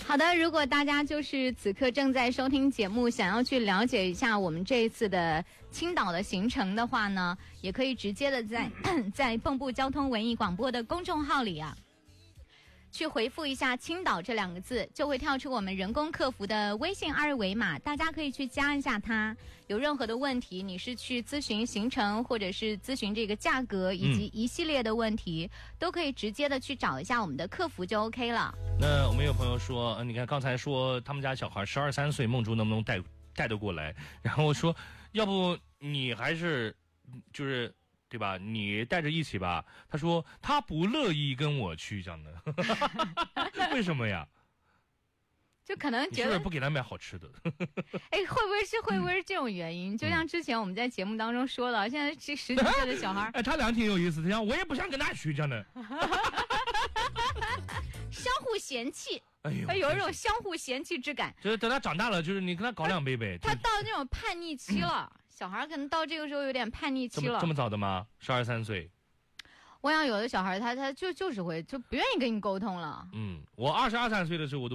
好的，如果大家就是此刻正在收听节目，想要去了解一下我们这一次的青岛的行程的话呢，也可以直接的在蚌埠交通文艺广播的公众号里啊，去回复一下青岛这2个字，就会跳出我们人工客服的微信2维码，大家可以去加一下它。有任何的问题，你是去咨询行程，或者是咨询这个价格，以及一系列的问题，都可以直接的去找一下我们的客服就 OK 了。 那我们有朋友说，你看刚才说他们家小孩12、13岁，梦竹能不能带得过来？然后我说，要不你还是就是对吧？你带着一起吧。他说他不乐意跟我去，这样的。为什么呀？就可能觉得你是不是不给他买好吃的？ 哎，会不会是这种原因？就像之前我们在节目当中说的，现在这10几岁的小孩， 哎，他俩挺有意思的，我也不想跟他去，这样的。 相互嫌弃， 哎呦， 有一种相互嫌弃之感。 就是等他长大了，就是你跟他搞两杯呗。 他到那种叛逆期了，小孩可能到这个时候有点叛逆期了。 这么早的吗？12、13岁？ 我想有的小孩他就是不愿意跟你沟通了。 我22、23岁的时候我都。